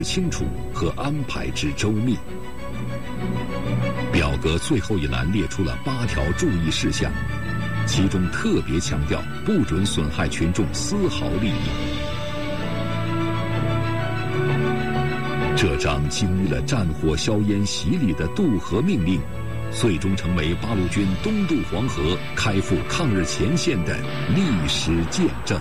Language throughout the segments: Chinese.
清楚和安排之周密。表格最后一栏列出了8条注意事项，其中特别强调不准损害群众丝毫利益。这张经历了战火硝烟洗礼的渡河命令，最终成为八路军东渡黄河、开赴抗日前线的历史见证。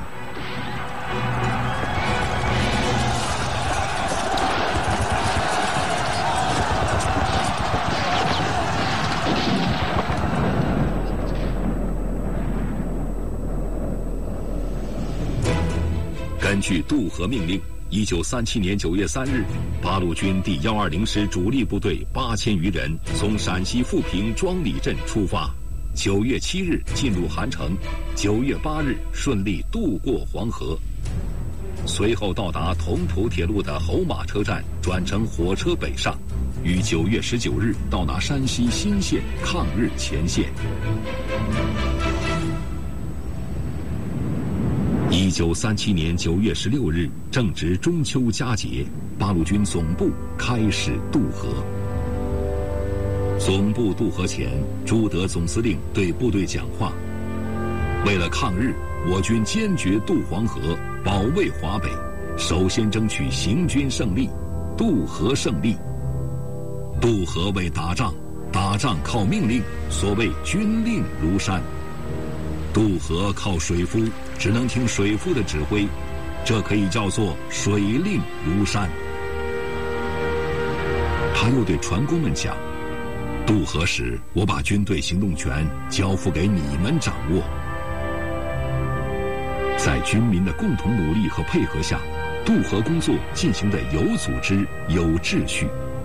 根据渡河命令，1937年9月3日，八路军第120师主力部队8000余人从陕西富平庄里镇出发，9月7日进入韩城，9月8日顺利渡过黄河，随后到达同蒲铁路的侯马车站，转乘火车北上，于9月19日到达山西忻县抗日前线。1937年9月16日，正值中秋佳节，八路军总部开始渡河。总部渡河前，朱德总司令对部队讲话：为了抗日，我军坚决渡黄河，保卫华北，首先争取行军胜利，渡河胜利。渡河为打仗，打仗靠命令，所谓军令如山。渡河靠水夫，只能听水夫的指挥，这可以叫做水令如山。他又对船工们讲：渡河时，我把军队行动权交付给你们掌握。在军民的共同努力和配合下，渡河工作进行得有组织、有秩序。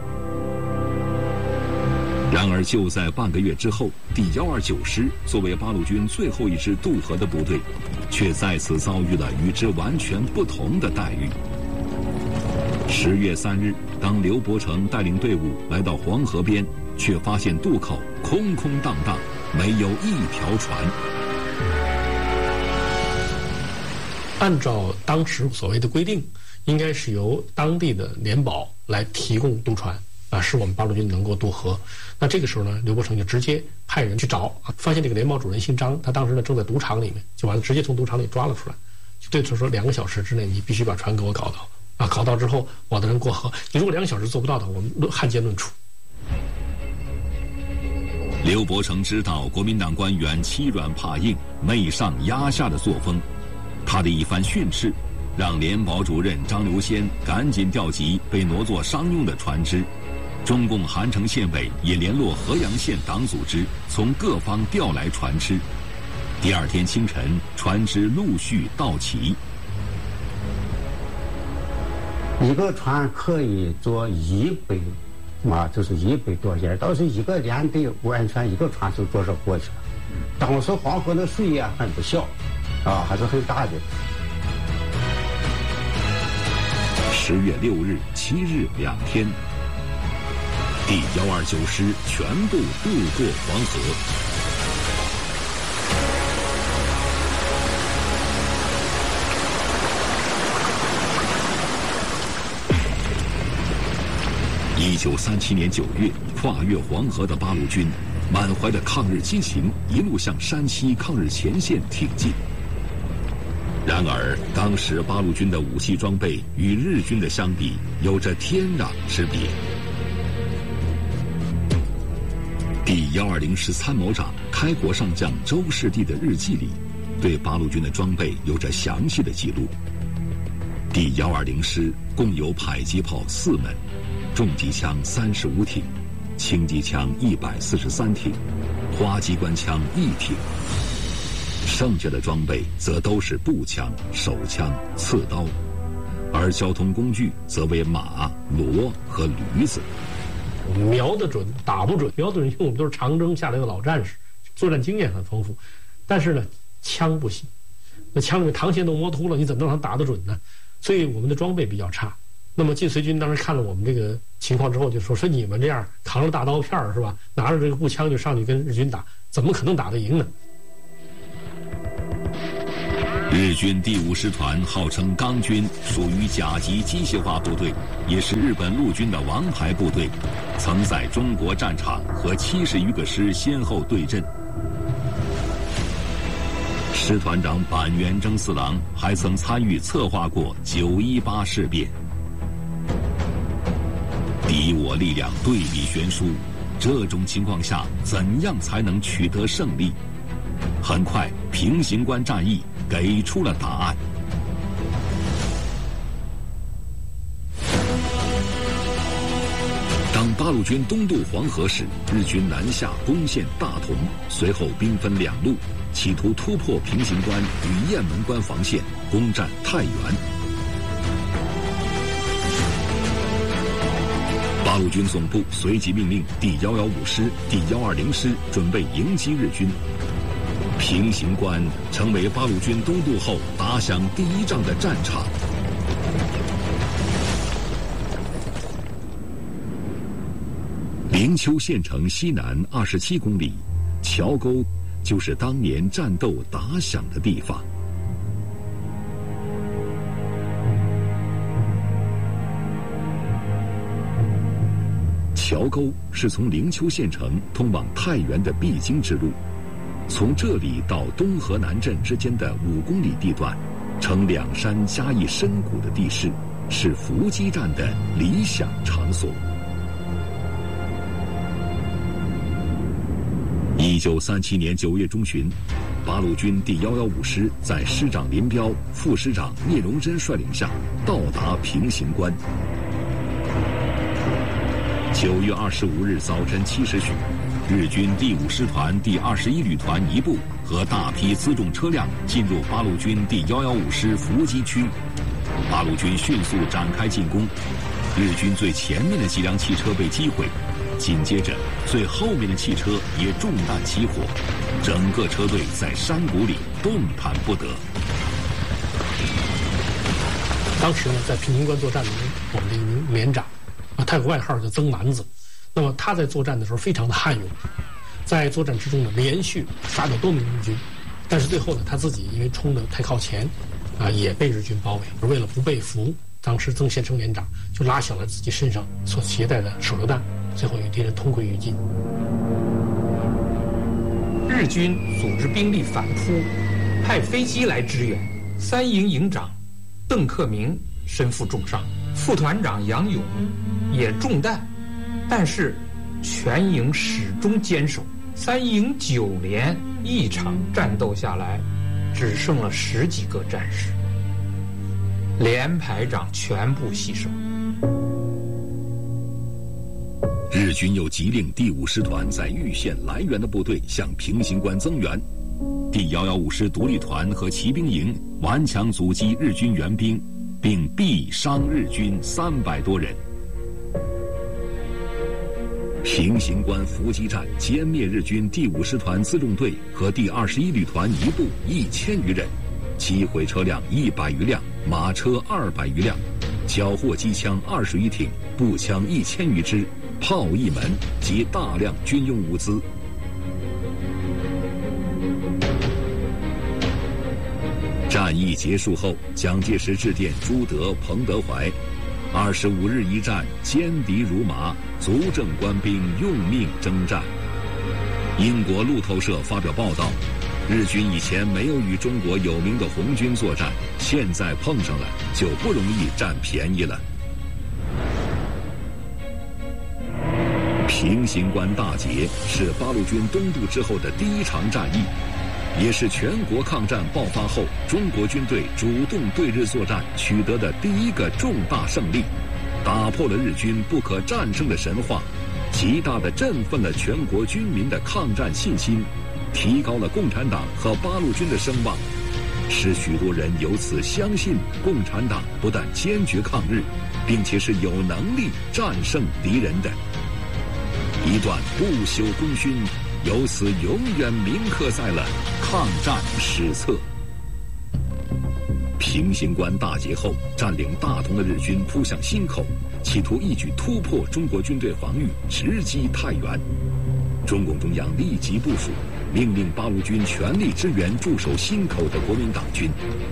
然而，就在半个月之后，第129师作为八路军最后一支渡河的部队，却再次遭遇了与之完全不同的待遇。10月3日，当刘伯承带领队伍来到黄河边，却发现渡口空空荡荡，没有一条船。 按照当时所谓的规定，应该是由当地的联保来提供渡船。使我们八路军能够渡河。那这个时候呢，刘伯承就直接派人去找，发现这个联保主任姓张，他当时呢正在赌场里面，就完了，直接从赌场里抓了出来，就对他说2个小时之内你必须把船给我搞到，搞到之后我的人过河，你如果2个小时做不到的，我们汉奸论处。 刘伯承知道国民党官员欺软怕硬、媚上压下的作风，他的一番训斥，让联保主任张留仙赶紧调集被挪作商用的船只。中共韩城县委也联络河阳县党组织，从各方调来船只。第2天清晨，船只陆续到齐。 一个船可以坐100，就是100多人，倒是一个连队完全一个船就坐着过去了。当时黄河的水也很不小，还是很大的。 10月6日、7日2天。第129师全部渡过黄河。1937年9月，跨越黄河的八路军，满怀的抗日激情，一路向山西抗日前线挺进。然而，当时八路军的武器装备与日军的相比，有着天壤之别。第120师参谋长、开国上将周士第的日记里，对八路军的装备有着详细的记录。第120师共有迫击炮4门，重机枪35挺，轻机枪143挺，花机关枪1挺。剩下的装备则都是步枪、手枪、刺刀，而交通工具则为马、骡和驴子。 瞄得准，打不准。瞄得准，因为我们都是长征下来的老战士，作战经验很丰富。但是呢，枪不行，那枪里面膛线都磨秃了，你怎么能打得准呢？所以我们的装备比较差。那么晋绥军当时看了我们这个情况之后，就说你们这样扛着大刀片是吧，拿着这个步枪就上去跟日军打，怎么可能打得赢呢？ 日军第5师团号称钢军，属于甲级机械化部队，也是日本陆军的王牌部队，曾在中国战场和70余个师先后对阵。师团长板垣征四郎还曾参与策划过918事变。敌我力量对比悬殊，这种情况下怎样才能取得胜利？很快，平型关战役给出了答案。当八路军东渡黄河时，日军南下攻陷大同，随后兵分2路，企图突破平型关与雁门关防线，攻占太原。八路军总部随即命令第115师、第120师准备迎击日军。平型关成为八路军东渡后打响第一仗的战场。灵丘县城西南27公里，桥沟就是当年战斗打响的地方。桥沟是从灵丘县城通往太原的必经之路，从这里到东河南镇之间的5公里地段，呈2山加一深谷的地势，是伏击战的理想场所。1937年9月中旬，八路军第115师在师长林彪、副师长聂荣臻率领下到达平型关。9月25日早晨7时许，日军第5师团第21旅团一部和大批辎重车辆进入八路军第115师伏击区，八路军迅速展开进攻，日军最前面的几辆汽车被击毁，紧接着最后面的汽车也中弹起火，整个车队在山谷里动弹不得。 当时呢，在平型关作战的我们的一名连长他有个外号叫曾蛮子。那么他在作战的时候非常的悍勇，在作战之中呢，连续杀掉多名日军，但是最后呢，他自己因为冲得太靠前，也被日军包围。而为了不被俘，当时曾宪生连长就拉响了自己身上所携带的手榴弹，最后与敌人同归于尽。 日军组织兵力反扑，派飞机来支援。3营营长邓克明身负重伤，副团长杨勇也中弹。但是全营始终坚守，3营9连一场战斗下来，只剩了10几个战士，连排长全部牺牲。 日军又急令第5师团在玉县来源的部队向平型关增援，第115师独立团和骑兵营顽强阻击日军援兵，并毙伤日军300多人。平型关伏击战歼灭日军第5师团辎重队和第21旅团一部1000余人，击毁车辆100余辆，马车200余辆，缴获机枪20余挺，步枪1000余支，炮1门及大量军用物资。战役结束后，蒋介石致电朱德、彭德怀，25日一战，歼敌如麻，足证官兵用命征战。英国路透社发表报道，日军以前没有与中国有名的红军作战，现在碰上了就不容易占便宜了。平型关大捷是八路军东渡之后的第一场战役，也是全国抗战爆发后中国军队主动对日作战取得的第一个重大胜利，打破了日军不可战胜的神话，极大地振奋了全国军民的抗战信心，提高了共产党和八路军的声望，使许多人由此相信共产党不但坚决抗日，并且是有能力战胜敌人的。一段不朽功勋由此永远铭刻在了抗战史册。平型关大捷后，占领大同的日军扑向忻口，企图一举突破中国军队防御，直击太原。中共中央立即部署命令八路军全力支援驻守忻口的国民党军。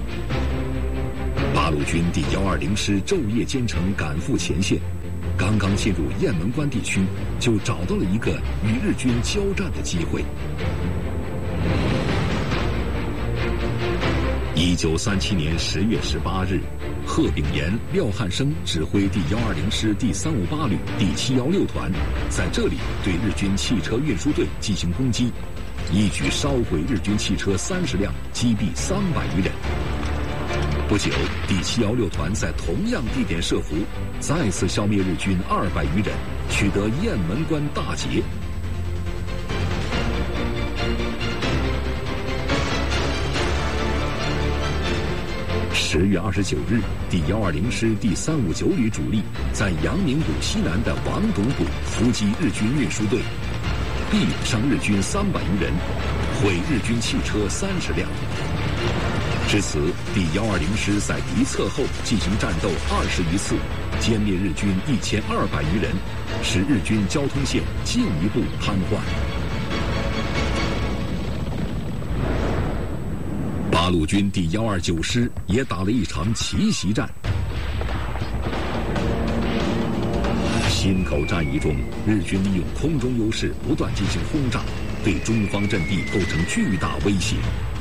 八路军第120师昼夜兼程赶赴前线，刚刚进入雁门关地区，就找到了一个与日军交战的机会。1937年10月18日，贺炳炎、廖汉生指挥第120师第358旅第716团，在这里对日军汽车运输队进行攻击，一举烧毁日军汽车30辆，击毙300余人。不久，第716团在同样地点设伏，再次消灭日军200余人，取得雁门关大捷。10月29日，第120师第359旅主力在阳明堡西南的王董堡伏击日军运输队，毙伤日军300余人，毁日军汽车30辆。至此，第120师在敌侧后进行战斗20余次，歼灭日军1200余人，使日军交通线进一步瘫痪。八路军第129师也打了一场奇袭战。忻口战役中，日军利用空中优势不断进行轰炸，对中方阵地构成巨大威胁。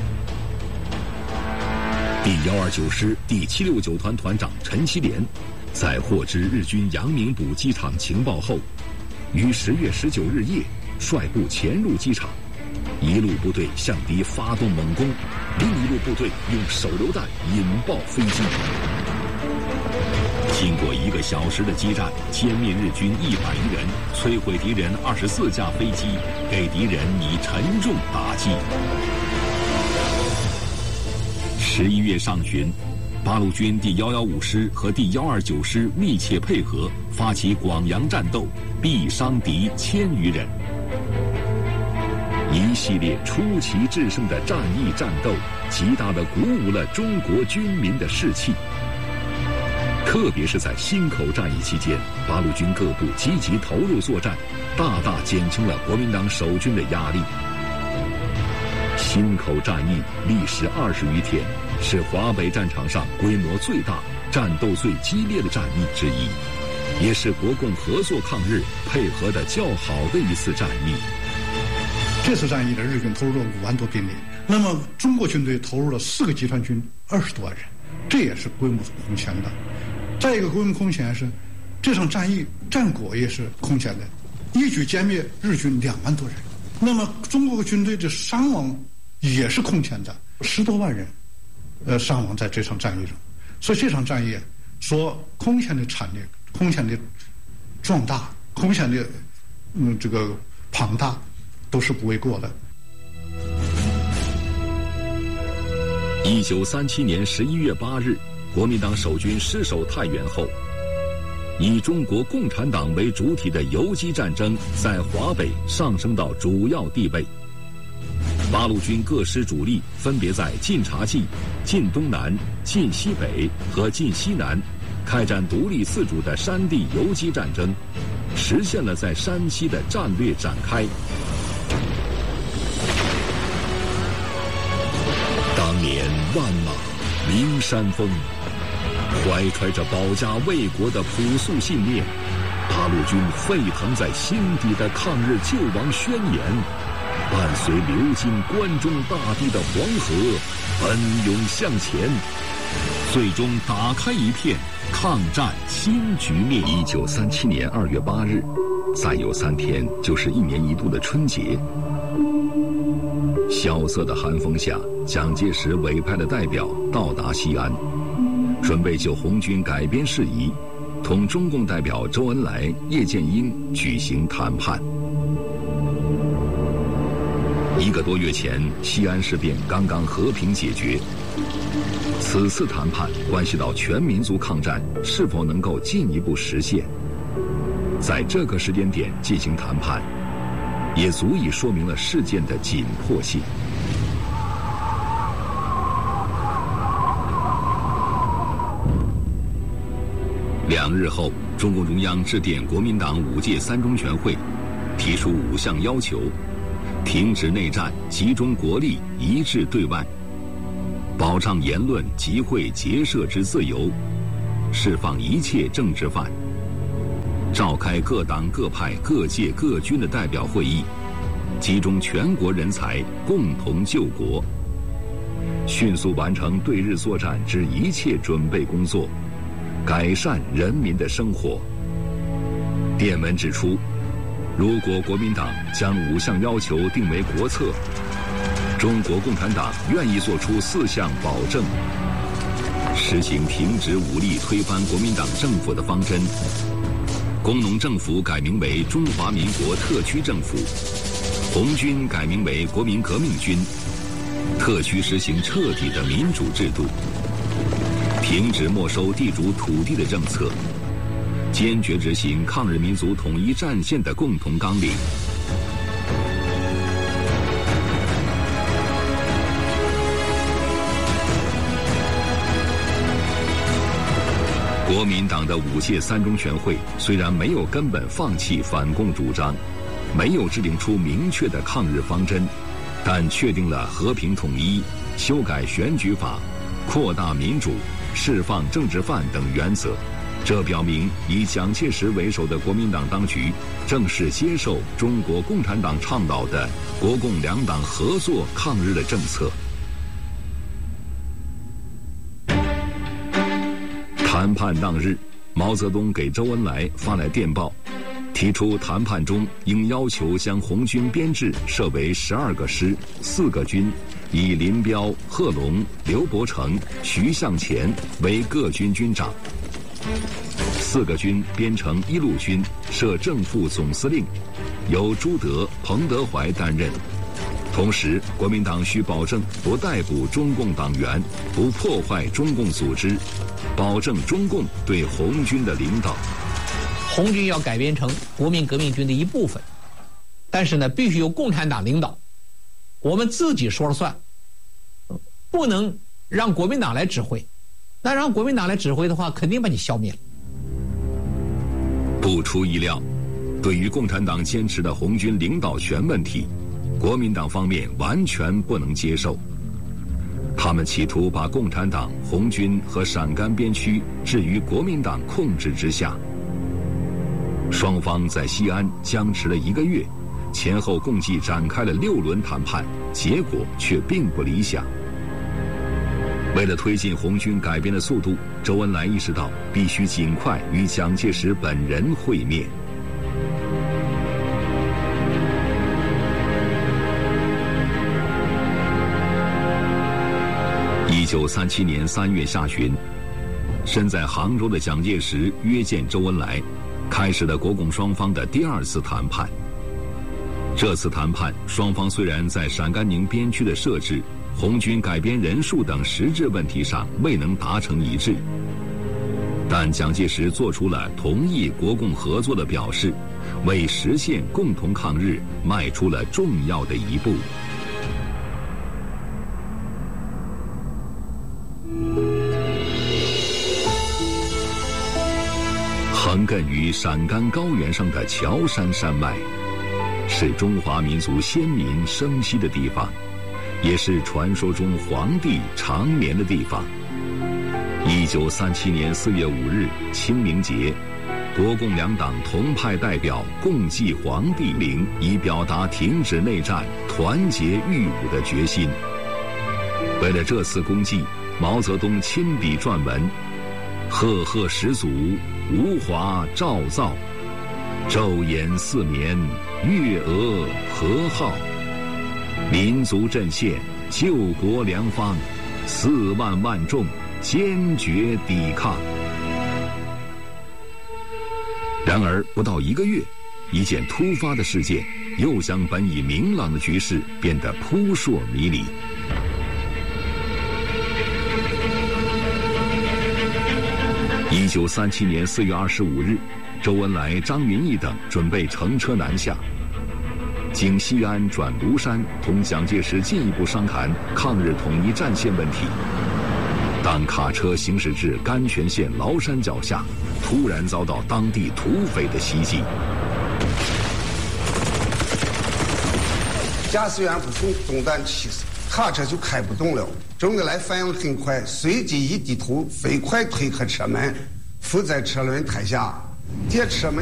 第129师第769团团长陈其廉，在获知日军阳明堡机场情报后，于10月19日夜率部潜入机场，一路部队向敌发动猛攻，另一路部队用手榴弹引爆飞机。经过1个小时的激战，歼灭日军100余人，摧毁敌人24架飞机，给敌人以沉重打击。11月上旬，八路军第115师和第129师密切配合，发起广阳战斗，毙伤敌1000余人。一系列出奇制胜的战役战斗，极大地鼓舞了中国军民的士气。特别是在忻口战役期间，八路军各部积极投入作战，大大减轻了国民党守军的压力。忻口战役历时20余天，是华北战场上规模最大、战斗最激烈的战役之一，也是国共合作抗日配合的较好的一次战役。 这次战役的日军投入了5万多兵力，那么中国军队投入了4个集团军20多万人，这也是规模空前的。再一个规模空前是，这场战役战果也是空前的，一举歼灭日军2万多人。那么中国军队的伤亡也是空前的，10多万人，伤亡在这场战役中。所以这场战役说空前的惨烈、空前的壮大、空前的这个庞大，都是不为过的。 1937年11月8日，国民党守军失守太原后，以中国共产党为主体的游击战争在华北上升到主要地位。八路军各师主力分别在晋察冀、晋东南、晋西北和晋西南开展独立自主的山地游击战争，实现了在山西的战略展开。当年万马鸣山峰，怀揣着保家卫国的朴素信念，八路军沸腾在心底的抗日救亡宣言，伴随流经关中大地的黄河奔涌向前，最终打开一片抗战新局面。1937年2月8日，再有3天就是1年1度的春节。萧瑟的寒风下，蒋介石委派的代表到达西安，准备就红军改编事宜同中共代表周恩来、叶剑英举行谈判。1个多月前，西安事变刚刚和平解决，此次谈判关系到全民族抗战是否能够进一步实现。在这个时间点进行谈判，也足以说明了事件的紧迫性。2日后，中共中央致电国民党5届3中全会，提出5项要求， 停止内战，集中国力，一致对外，保障言论、集会、结社之自由，释放一切政治犯，召开各党各派各界各军的代表会议，集中全国人才，共同救国，迅速完成对日作战之一切准备工作，改善人民的生活。电文指出，如果国民党将5项要求定为国策，中国共产党愿意做出4项保证：实行停止武力推翻国民党政府的方针，工农政府改名为中华民国特区政府，红军改名为国民革命军，特区实行彻底的民主制度，停止没收地主土地的政策，坚决执行抗日民族统一战线的共同纲领。国民党的5届3中全会虽然没有根本放弃反共主张，没有制定出明确的抗日方针，但确定了和平统一、修改选举法、扩大民主、释放政治犯等原则。这表明以蒋介石为首的国民党当局正式接受中国共产党倡导的国共两党合作抗日的政策。谈判当日，毛泽东给周恩来发来电报，提出谈判中应要求将红军编制设为12个师、4个军，以林彪、贺龙、刘伯承、徐向前为各军军长，4个军编成一路军，设正副总司令，由朱德、彭德怀担任。同时，国民党需保证不逮捕中共党员，不破坏中共组织，保证中共对红军的领导。 红军要改编成国民革命军的一部分，但是呢，必须由共产党领导，我们自己说了算，不能让国民党来指挥。那让国民党来指挥的话，肯定把你消灭了。 不出意料，对于共产党坚持的红军领导权问题，国民党方面完全不能接受。他们企图把共产党、红军和陕甘边区置于国民党控制之下。双方在西安僵持了1个月，前后共计展开了6轮谈判，结果却并不理想。为了推进红军改编的速度，周恩来意识到必须尽快与蒋介石本人会面。1937年3月下旬，身在杭州的蒋介石约见周恩来，开始了国共双方的第2次谈判。这次谈判，双方虽然在陕甘宁边区的设置、红军改编人数等实质问题上未能达成一致，但蒋介石做出了同意国共合作的表示，为实现共同抗日迈出了重要的一步。横亘于陕甘高原上的乔山山脉，是中华民族先民生息的地方，也是传说中皇帝长眠的地方。1937年4月5日清明节，国共两党同派代表共祭皇帝陵，以表达停止内战、团结御侮的决心。为了这次公祭，毛泽东亲笔撰文：赫赫始祖，吴华照造，昼掩四眠，月娥和号，民族阵线，救国良方，4万万众坚决抵抗。然而不到1个月，一件突发的事件又将本已明朗的局势变得扑朔迷离。1937年4月25日，周恩来、张云逸等准备乘车南下，经西安转庐山，同蒋介石进一步商谈抗日统一战线问题。当卡车行驶至甘泉县崂山脚下，突然遭到当地土匪的袭击。 驾驶员不送中弹气势，卡车就开不动了。周恩来反应很快，随即一低头，飞快推开车门，伏在车轮胎下，借车门